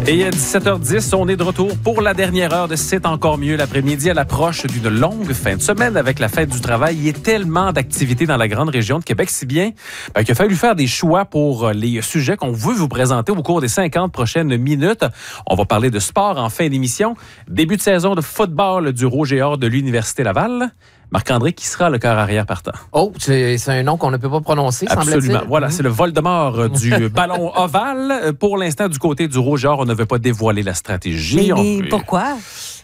Et à 17h10, on est de retour pour la dernière heure de C'est encore mieux l'après-midi à l'approche d'une longue fin de semaine avec la fête du travail. Il y a tellement d'activités dans la grande région de Québec, si bien qu'il a fallu faire des choix pour les sujets qu'on veut vous présenter au cours des 50 prochaines minutes. On va parler de sport en fin d'émission. Début de saison de football du Rouge et Or de l'Université Laval. Marc-André, qui sera le quart arrière partant? Oh, c'est un nom qu'on ne peut pas prononcer, semble-t-il. Absolument. Voilà, c'est le Voldemort du ballon ovale. Pour l'instant, du côté du Rouge et Or, on ne veut pas dévoiler la stratégie. Mais pourquoi?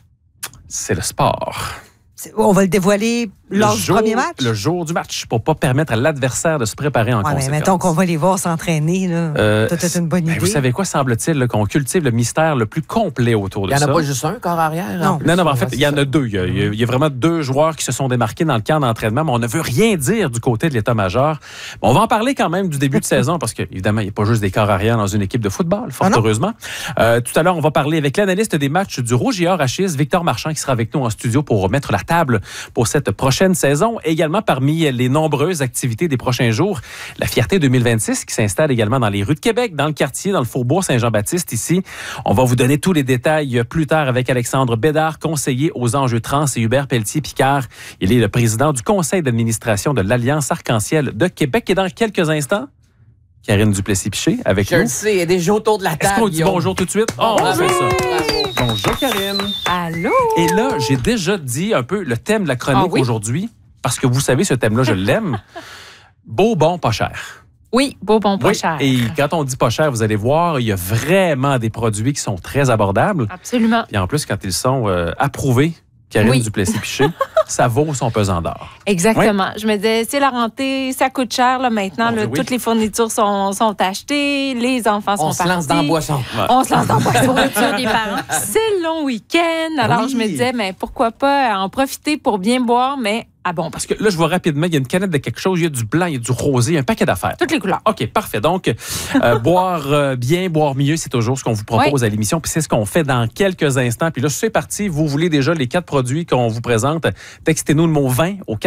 C'est le sport. On va le dévoiler lors du premier match? Le jour du match, pour ne pas permettre à l'adversaire de se préparer en conséquence. Mais mettons qu'on va les voir s'entraîner. C'est une bonne idée. Vous savez quoi, semble-t-il, qu'on cultive le mystère le plus complet autour de ça. Il n'y en a pas juste un corps arrière? Non, non, en fait, il y en a deux. Il y a vraiment deux joueurs qui se sont démarqués dans le camp d'entraînement, mais on ne veut rien dire du côté de l'état-major. On va en parler quand même du début de saison, parce qu'évidemment, il n'y a pas juste des corps arrière dans une équipe de football, fort heureusement. Tout à l'heure, on va parler avec l'analyste des matchs du Rouge et Or Achilles, Victor Marchand, qui sera avec nous en studio pour remettre la table pour cette prochaine saison. Également, parmi les nombreuses activités des prochains jours, la Fierté 2026 qui s'installe également dans les rues de Québec, dans le quartier, dans le faubourg Saint-Jean-Baptiste ici. On va vous donner tous les détails plus tard avec Alexandre Bédard, conseiller aux enjeux trans, et Hubert Pelletier-Picard. Il est le président du conseil d'administration de l'Alliance Arc-en-Ciel de Québec. Et dans quelques instants, Karine Duplessis-Piché avec nous. Je le sais, elle est déjà autour de la table. Est-ce qu'on dit bonjour tout de suite? Oh, on fait ça. Bonjour Karine. Allô? Et là, j'ai déjà dit un peu le thème de la chronique aujourd'hui, parce que vous savez, ce thème-là, je l'aime. Beau, bon, pas cher. Oui, beau, bon, pas cher. Et quand on dit pas cher, vous allez voir, il y a vraiment des produits qui sont très abordables. Absolument. Et en plus, quand ils sont approuvés, Karine Duplessis-Piché, ça vaut son pesant d'or. Exactement. Oui. Je me disais, c'est la rentrée, ça coûte cher là, maintenant. Là, toutes les fournitures sont achetées, les enfants sont partis. On se lance dans la boisson. Ouais. On se lance dans la boisson des parents. C'est le long week-end. Alors, je me disais, mais pourquoi pas en profiter pour bien boire, mais à bon. Parce que là, je vois rapidement, il y a une canette de quelque chose, il y a du blanc, il y a du rosé, il y a un paquet d'affaires. Toutes les couleurs. OK, parfait. Donc, boire bien, boire mieux, c'est toujours ce qu'on vous propose à l'émission. Puis c'est ce qu'on fait dans quelques instants. Puis là, c'est parti. Vous voulez déjà les 4 produits qu'on vous présente. Textez-nous le mot 20 au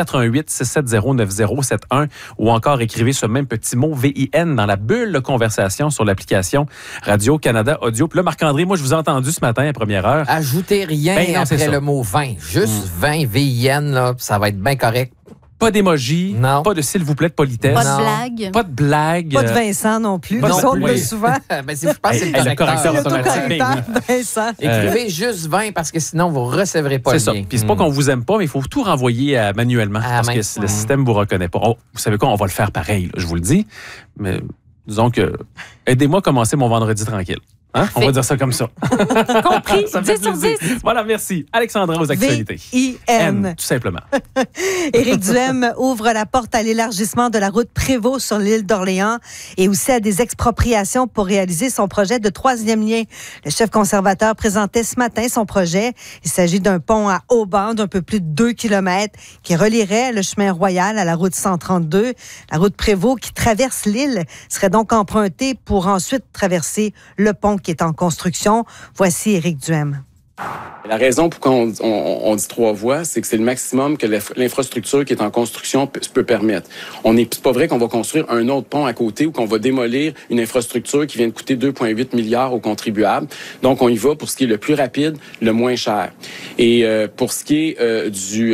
418-670-9071 ou encore écrivez ce même petit mot VIN dans la bulle de conversation sur l'application Radio-Canada Audio. Puis là, Marc-André, moi, je vous ai entendu ce matin à première heure. Ajoutez rien après le mot 20. Juste 20 VIN, là, ça va être bien correct. Pas d'émoji, pas de s'il vous plaît de politesse. Pas de blague. Pas de blague. Pas de Vincent non plus. Pas Ils sont plus souvent. Ben, je pense que c'est le correcteur automatique. Vincent. Écrivez juste 20 parce que sinon, vous ne recevrez pas le lien. C'est ça. Puis c'est pas qu'on vous aime pas, mais il faut tout renvoyer manuellement parce que le système vous reconnaît pas. Vous savez quoi, on va le faire pareil, là, je vous le dis. Mais disons que aidez-moi à commencer mon vendredi tranquille. Hein? On va dire ça comme ça. Compris. 10 sur 10. Voilà, merci. Alexandra aux actualités. V-I-N. Tout simplement. Éric Duhem ouvre la porte à l'élargissement de la route Prévost sur l'île d'Orléans et aussi à des expropriations pour réaliser son projet de 3e lien. Le chef conservateur présentait ce matin son projet. Il s'agit d'un pont à haut bord d'un peu plus de 2 km qui relierait le chemin Royal à la route 132. La route Prévost qui traverse l'île serait donc empruntée pour ensuite traverser le pont qui est en construction. Voici Éric Duhem. La raison pour laquelle on dit 3 voies, c'est que c'est le maximum que l'infrastructure qui est en construction peut permettre. C'est pas vrai qu'on va construire un autre pont à côté ou qu'on va démolir une infrastructure qui vient de coûter 2,8 milliards aux contribuables. Donc, on y va pour ce qui est le plus rapide, le moins cher. Et pour ce qui est du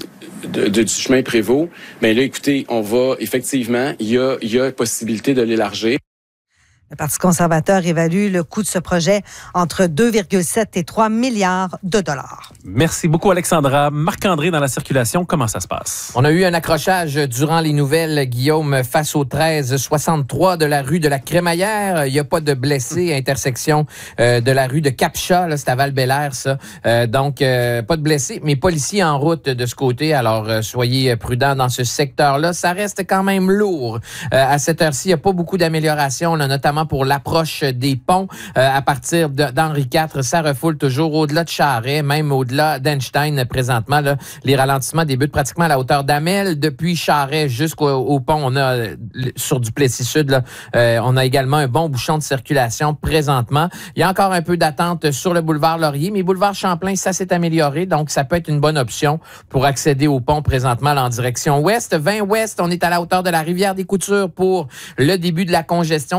chemin Prévost, bien là, écoutez, on va effectivement, il y a possibilité de l'élargir. Le Parti conservateur évalue le coût de ce projet entre 2,7 et 3 milliards de dollars. Merci beaucoup, Alexandra. Marc-André, dans la circulation, comment ça se passe? On a eu un accrochage durant les nouvelles, Guillaume, face au 1363 de la rue de la Crémaillère. Il n'y a pas de blessés. Intersection de la rue de Capcha, là, c'est à Val-Bélair, ça. Donc, pas de blessés, mais policiers en route de ce côté. Alors, soyez prudents dans ce secteur-là. Ça reste quand même lourd. À cette heure-ci, il n'y a pas beaucoup d'amélioration. On a notamment pour l'approche des ponts à partir d'Henri IV. Ça refoule toujours au-delà de Charest, même au-delà d'Einstein présentement. Là, les ralentissements débutent pratiquement à la hauteur d'Amel. Depuis Charest jusqu'au pont, on a sur Duplessis-Sud, là, on a également un bon bouchon de circulation présentement. Il y a encore un peu d'attente sur le boulevard Laurier, mais boulevard Champlain, ça s'est amélioré, donc ça peut être une bonne option pour accéder au pont présentement là, en direction ouest. 20 ouest, on est à la hauteur de la rivière des Coutures pour le début de la congestion, donc sur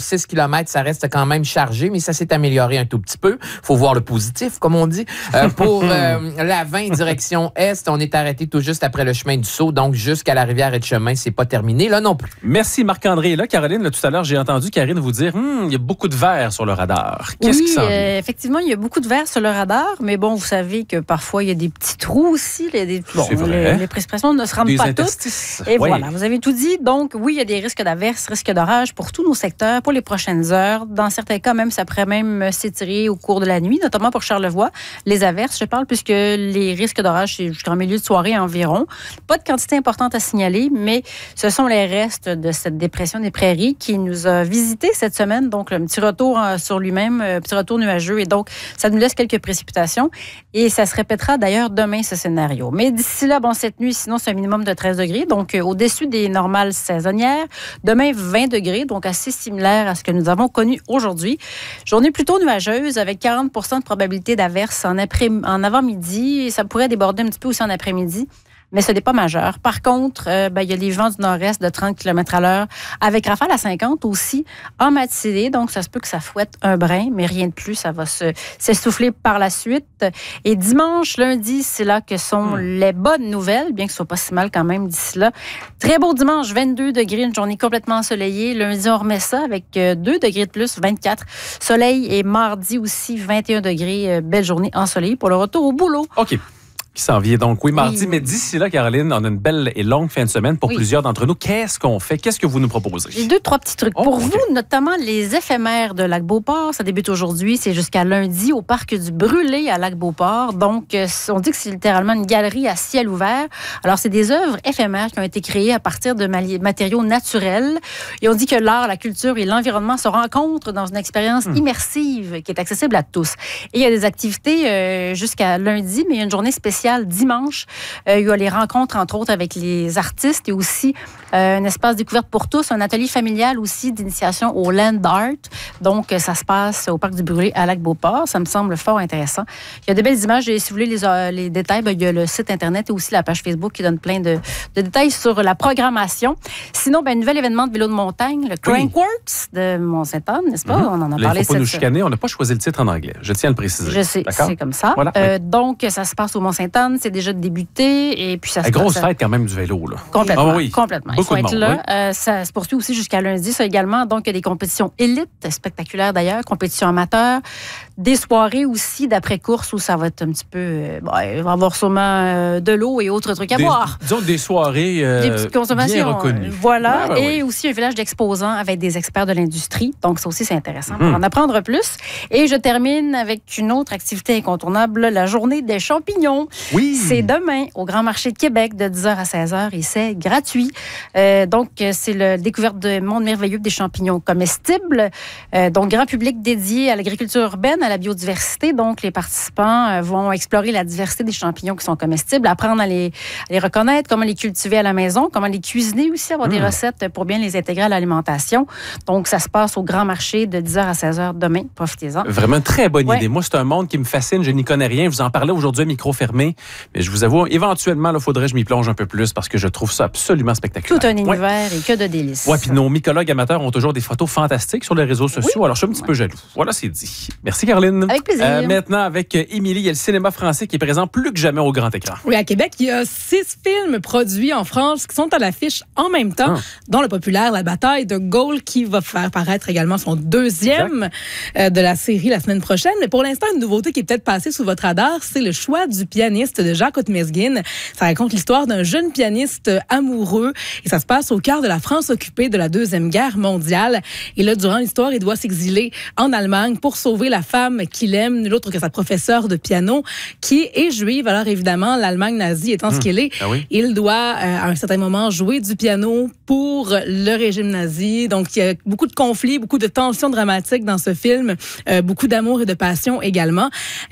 6 km, ça reste quand même chargé, mais ça s'est amélioré un tout petit peu. Faut voir le positif, comme on dit. Pour la 20 direction Est, on est arrêté tout juste après le chemin du Sceau, donc jusqu'à la rivière Etchemin, c'est pas terminé là non plus. Merci Marc-André. Là, Caroline, là, tout à l'heure, j'ai entendu Karine vous dire il y a beaucoup de vert sur le radar. Qu'est-ce qui s'en vient? Effectivement, il y a beaucoup de vert sur le radar, mais bon, vous savez que parfois, il y a des petits trous aussi. Les précipitations ne se rendent pas toutes. Et voilà, vous avez tout dit. Donc, oui, il y a des risques d'averses, risques d'orage pour tous nos secteurs, pour les prochaines heures. Dans certains cas, même, ça pourrait même s'étirer au cours de la nuit, notamment pour Charlevoix. Les averses, je parle, puisque les risques d'orage, c'est jusqu'en milieu de soirée environ. Pas de quantité importante à signaler, mais ce sont les restes de cette dépression des prairies qui nous a visité cette semaine. Donc, un petit retour sur lui-même, un petit retour nuageux. Et donc, ça nous laisse quelques précipitations. Et ça se répétera d'ailleurs demain, ce scénario. Mais d'ici là, bon, cette nuit, sinon, c'est un minimum de 13 degrés. Donc, au-dessus des normales saisonnières. Demain, 20 degrés. Donc, assez similaire à ce que nous avons connu aujourd'hui. Journée plutôt nuageuse avec 40 de probabilité d'averse en avant-midi. Et ça pourrait déborder un petit peu aussi en après-midi. Mais ce n'est pas majeur. Par contre, il y a des vents du nord-est de 30 km/h avec rafale à 50 aussi en matinée. Donc, ça se peut que ça fouette un brin, mais rien de plus. Ça va s'essouffler par la suite. Et dimanche, lundi, c'est là que sont les bonnes nouvelles, bien que ce soit pas si mal quand même d'ici là. Très beau dimanche, 22 degrés, une journée complètement ensoleillée. Lundi, on remet ça avec 2 degrés de plus, 24. Soleil et mardi aussi, 21 degrés. Belle journée ensoleillée pour le retour au boulot. OK. Qui s'en vient donc, oui, mardi. Oui. Mais d'ici là, Caroline, on a une belle et longue fin de semaine pour plusieurs d'entre nous. Qu'est-ce qu'on fait? Qu'est-ce que vous nous proposez? J'ai 2-3 petits trucs pour vous, notamment les éphémères de Lac-Beauport. Ça débute aujourd'hui, c'est jusqu'à lundi au parc du Brûlé à Lac-Beauport. Donc, on dit que c'est littéralement une galerie à ciel ouvert. Alors, c'est des œuvres éphémères qui ont été créées à partir de matériaux naturels. Et on dit que l'art, la culture et l'environnement se rencontrent dans une expérience immersive qui est accessible à tous. Et il y a des activités jusqu'à lundi, mais il y a une journée spéciale dimanche. Il y a les rencontres, entre autres, avec les artistes et aussi un espace découverte pour tous, un atelier familial aussi d'initiation au land art. Donc, ça se passe au Parc du Brûlé à Lac-Beauport. Ça me semble fort intéressant. Il y a de belles images. Si vous voulez les détails, il y a le site Internet et aussi la page Facebook qui donne plein de détails sur la programmation. Sinon, un nouvel événement de vélo de montagne, le Crankworks de Mont-Sainte-Anne, n'est-ce pas? On en a parlé. Il ne faut pas nous chicaner. On n'a pas choisi le titre en anglais. Je tiens à le préciser. Je sais, c'est comme ça. Voilà. Donc, ça se passe au Mont-Sainte-Anne. C'est déjà débuté. Et puis ça se grosse fête quand même du vélo. Là. Complètement. Ah oui. Complètement. Il faut être là. Ça se poursuit aussi jusqu'à lundi, ça également. Donc, il y a des compétitions élites, spectaculaires d'ailleurs, compétitions amateurs, des soirées aussi d'après-course où ça va être un petit peu... il va y avoir sûrement de l'eau et autres trucs à boire. Disons des soirées des petites consommations, bien reconnues. Voilà. Et aussi un village d'exposants avec des experts de l'industrie. Donc, ça aussi, c'est intéressant pour en apprendre plus. Et je termine avec une autre activité incontournable, la journée des champignons. Oui. C'est demain au Grand Marché de Québec de 10h à 16h et c'est gratuit. Donc, c'est la découverte du monde merveilleux des champignons comestibles. Donc, grand public dédié à l'agriculture urbaine, à la biodiversité. Donc, les participants vont explorer la diversité des champignons qui sont comestibles, apprendre à les reconnaître, comment les cultiver à la maison, comment les cuisiner aussi, avoir des recettes pour bien les intégrer à l'alimentation. Donc, ça se passe au Grand Marché de 10h à 16h demain. Profitez-en. Vraiment très bonne idée. Moi, c'est un monde qui me fascine. Je n'y connais rien. Je vous en parlais aujourd'hui à micro fermé. Mais je vous avoue, éventuellement, il faudrait que je m'y plonge un peu plus parce que je trouve ça absolument spectaculaire. Tout un univers et que de délices. Oui, puis nos mycologues amateurs ont toujours des photos fantastiques sur les réseaux sociaux. Alors, je suis un petit peu jaloux. Voilà, c'est dit. Merci, Caroline. Avec plaisir. Maintenant, avec Émilie, il y a le cinéma français qui est présent plus que jamais au grand écran. Oui, à Québec, il y a 6 films produits en France qui sont à l'affiche en même temps, dont le populaire La Bataille de Gaulle, qui va faire paraître également son 2e de la série la semaine prochaine. Mais pour l'instant, une nouveauté qui est peut-être passée sous votre radar, c'est Le Choix du pianiste de Jacques Otmesguine. Ça raconte l'histoire d'un jeune pianiste amoureux et ça se passe au cœur de la France occupée de la Deuxième Guerre mondiale. Et là, durant l'histoire, il doit s'exiler en Allemagne pour sauver la femme qu'il aime, nul autre que sa professeure de piano, qui est juive. Alors évidemment, l'Allemagne nazie étant ce qu'elle est, il doit à un certain moment jouer du piano pour le régime nazi. Donc, il y a beaucoup de conflits, beaucoup de tensions dramatiques dans ce film, beaucoup d'amour et de passion également.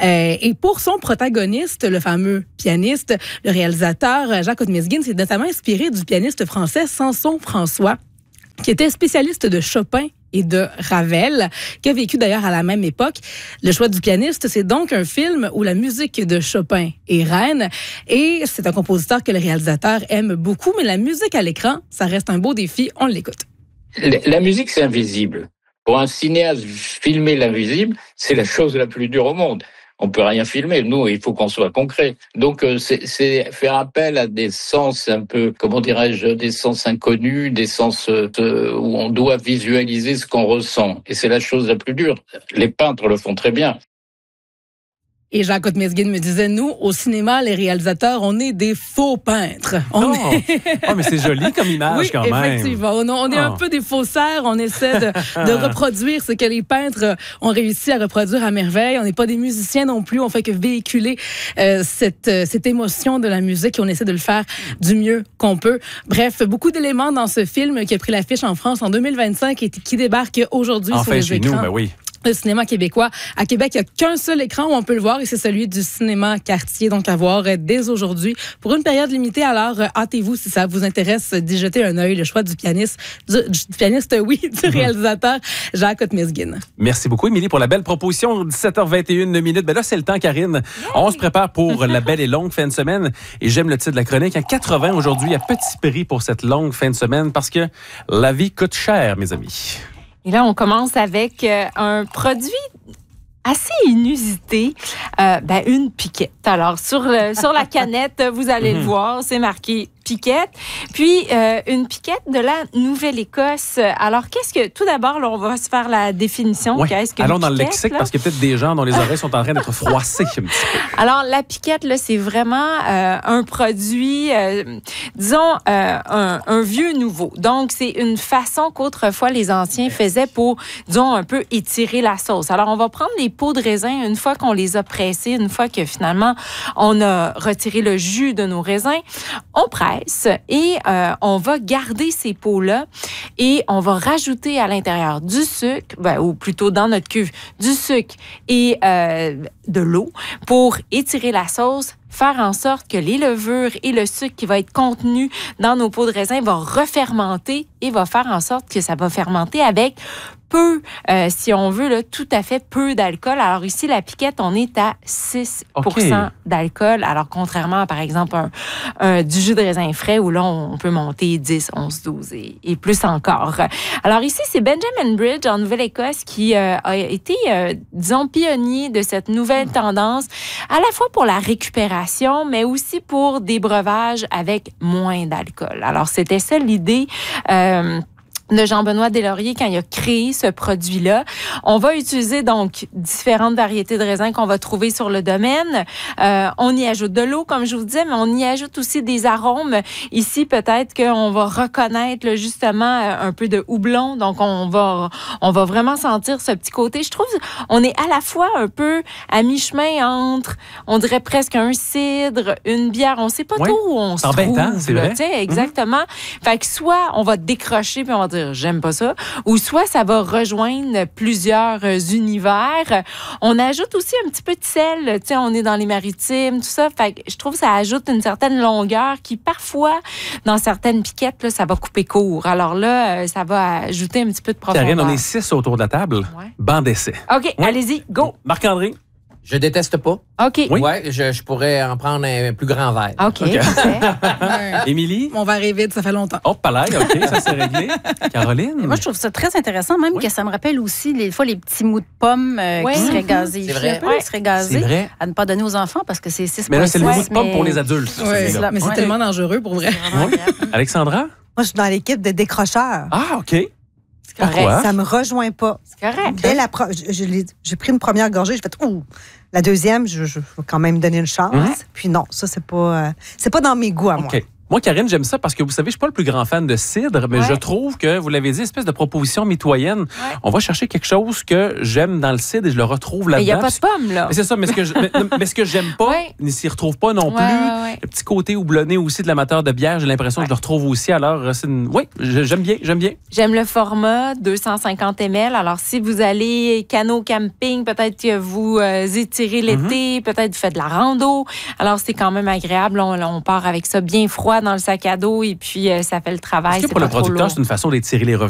Et pour son protagoniste, le fameux pianiste, le réalisateur Jacques Otmesguine s'est notamment inspiré du pianiste français Samson François, qui était spécialiste de Chopin et de Ravel, qui a vécu d'ailleurs à la même époque. Le Choix du pianiste, c'est donc un film où la musique de Chopin est reine et c'est un compositeur que le réalisateur aime beaucoup, mais la musique à l'écran, ça reste un beau défi. On l'écoute. La musique, c'est invisible. Pour un cinéaste, filmer l'invisible, c'est la chose la plus dure au monde. On peut rien filmer. Nous, il faut qu'on soit concret. Donc, c'est faire appel à des sens un peu, comment dirais-je, des sens inconnus, des sens où on doit visualiser ce qu'on ressent. Et c'est la chose la plus dure. Les peintres le font très bien. Et Jacques Otmesguin me disait, nous, au cinéma, les réalisateurs, on est des faux peintres. Mais c'est joli comme image oui, quand même. Effectivement. On est un peu des faussaires. On essaie de reproduire ce que les peintres ont réussi à reproduire à merveille. On n'est pas des musiciens non plus. On fait que véhiculer cette émotion de la musique et on essaie de le faire du mieux qu'on peut. Bref, beaucoup d'éléments dans ce film qui a pris l'affiche en France en 2025 et qui débarque aujourd'hui sur les écrans. Nous, oui. Le cinéma québécois. À Québec, il n'y a qu'un seul écran où on peut le voir et c'est celui du cinéma Cartier. Donc, à voir dès aujourd'hui pour une période limitée. Alors, hâtez-vous si ça vous intéresse d'y jeter un œil. Le choix du pianiste, du réalisateur Jacques Otmesguin. Merci beaucoup, Émilie, pour la belle proposition. 17h21. Ben là, c'est le temps, Karine. On se prépare pour la belle et longue fin de semaine. Et j'aime le titre de la chronique. À 80 aujourd'hui, à petit prix pour cette longue fin de semaine parce que la vie coûte cher, mes amis. Et là, on commence avec un produit assez inusité, une piquette. Alors, sur la canette, vous allez le voir, c'est marqué piquette. Puis, une piquette de la Nouvelle-Écosse. Alors, tout d'abord, là, on va se faire la définition. Oui. Qu'est-ce qu'une Allons dans le piquette, lexique, là? parce qu'il y a peut-être des gens dont les oreilles sont en train d'être froissées un petit peu. Alors, la piquette, là, c'est vraiment un produit, un vieux nouveau. Donc, c'est une façon qu'autrefois les anciens faisaient pour, disons, un peu étirer la sauce. Alors, on va prendre les peaux de raisin une fois qu'on les a pressées, une fois que finalement, on a retiré le jus de nos raisins, on presse et on va garder ces peaux-là et on va rajouter à l'intérieur du sucre, ou plutôt dans notre cuve, du sucre et de l'eau pour étirer la sauce, faire en sorte que les levures et le sucre qui va être contenu dans nos peaux de raisin va refermenter et va faire en sorte que ça va fermenter avec peu, si on veut, là, tout à fait peu d'alcool. Alors ici, la piquette, on est à 6% d'alcool. Alors contrairement à, par exemple, du jus de raisin frais où là, on peut monter 10, 11, 12 et plus encore. Alors ici, c'est Benjamin Bridge en Nouvelle-Écosse qui a été, pionnier de cette nouvelle tendance, à la fois pour la récupération, mais aussi pour des breuvages avec moins d'alcool. Alors c'était ça l'idée de Jean-Benoît Deslauriers quand il a créé ce produit-là. On va utiliser donc différentes variétés de raisins qu'on va trouver sur le domaine. On y ajoute de l'eau, comme je vous disais, mais on y ajoute aussi des arômes. Ici, peut-être qu'on va reconnaître là, justement un peu de houblon. Donc, on va vraiment sentir ce petit côté. Je trouve on est à la fois un peu à mi-chemin entre, on dirait presque un cidre, une bière. On sait pas trop où on se trouve. C'est vrai. Exactement. Fait que soit on va décrocher puis on va dire j'aime pas ça, ou soit ça va rejoindre plusieurs univers. On ajoute aussi un petit peu de sel, tu sais, on est dans les maritimes, tout ça, fait que je trouve que ça ajoute une certaine longueur qui parfois, dans certaines piquettes, là, ça va couper court. Alors là, ça va ajouter un petit peu de profondeur. Karine, on est 6 autour de la table. Ouais. Banc d'essai. OK, allez-y, go! Marc-André? Je déteste pas. OK. Oui? Ouais, je pourrais en prendre un plus grand verre. OK. Émilie? Mon verre est vide, ça fait longtemps. Oh, palais, OK, ça s'est réglé. Caroline? Moi, je trouve ça très intéressant, même que ça me rappelle aussi, des fois, les petits mots de pommes qui seraient gazés. C'est vrai. Qui seraient gazés. C'est vrai. À ne pas donner aux enfants parce que c'est 6,6. Mais là, c'est le mot de pomme pour les adultes. Oui, mais c'est tellement dangereux pour vrai. Alexandra? Moi, je suis dans l'équipe de décrocheurs. Ah, OK. Pourquoi? Ça me rejoint pas. C'est correct. Dès j'ai pris une première gorgée, j'ai fait ouh. La deuxième, je vais quand même donner une chance. Puis non, ça c'est pas dans mes goûts à moi. Moi, Karine, j'aime ça parce que vous savez, je suis pas le plus grand fan de cidre, mais je trouve que, vous l'avez dit, espèce de proposition mitoyenne. Ouais. On va chercher quelque chose que j'aime dans le cidre et je le retrouve là-dedans. Il n'y a pas de pomme, là. Mais c'est ça, mais ce que j'aime pas, ne s'y retrouve pas non plus. Le petit côté houblonné aussi de l'amateur de bière, j'ai l'impression que je le retrouve aussi. Alors, j'aime bien. J'aime le format 250 ml. Alors, si vous allez canot camping, peut-être que vous étirez l'été, peut-être vous faites de la rando. Alors, c'est quand même agréable. On part avec ça bien froid dans le sac à dos et puis ça fait le travail. Est-ce que pour le producteur, c'est une façon d'étirer les revenus?